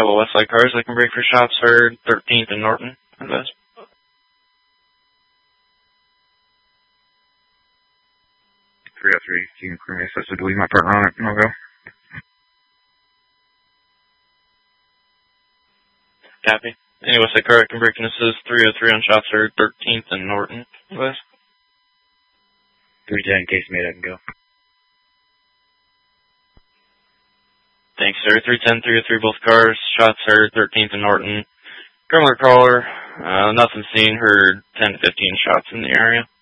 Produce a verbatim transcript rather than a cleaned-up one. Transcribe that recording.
couple Westside cars that can break for shots heard, thirteenth and Norton. Advise. three oh three, you can crew me assisted to leave my partner on it, and I'll go. Copy. Any Westside car that can break and assist, three oh three on shots heard, thirteenth and Norton. Advise. three ten, case made, I can go. Thanks, sir. three ten, three oh three, both cars. Shots heard, thirteenth and Norton. Gremler caller. Uh, nothing seen. Heard ten to fifteen shots in the area.